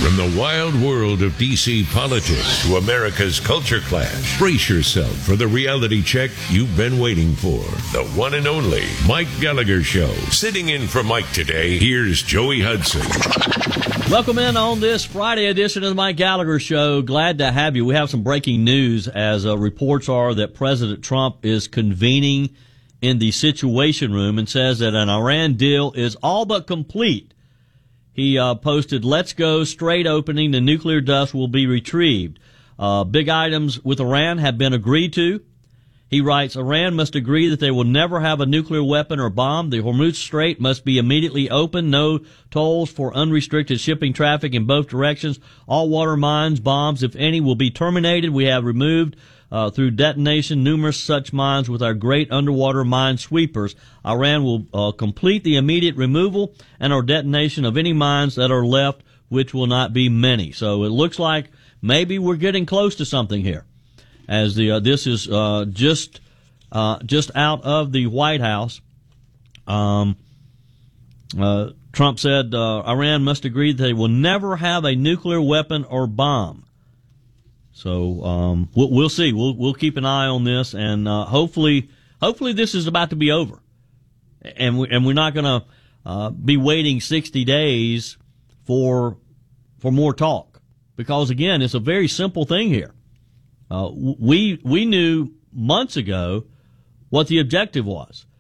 From the wild world of D.C. politics to America's culture clash, brace yourself for the reality check you've been waiting for. The one and only Mike Gallagher Show. Sitting in for Mike today, here's Joey Hudson. Welcome in on this Friday edition of the Mike Gallagher Show. Glad to have you. We have some breaking news as reports are that President Trump is convening in the Situation Room and says that an Iran deal is all but complete. He posted, "Let's go, straight opening, the nuclear dust will be retrieved. Big items with Iran have been agreed to." He writes, "Iran must agree that they will never have a nuclear weapon or bomb. The Hormuz Strait must be immediately opened. No tolls for unrestricted shipping traffic in both directions. All water mines, bombs, if any, will be terminated. We have removed through detonation numerous such mines with our great underwater mine sweepers. Iran will complete the immediate removal and or detonation of any mines that are left, which will not be many." So it looks like maybe we're getting close to something here, as this is just out of the White House. Trump said Iran must agree that they will never have a nuclear weapon or bomb. So we'll see. We'll keep an eye on this, and hopefully this is about to be over, and we're not going to be waiting 60 days for more talk, because again, it's a very simple thing here. We knew months ago what the objective was.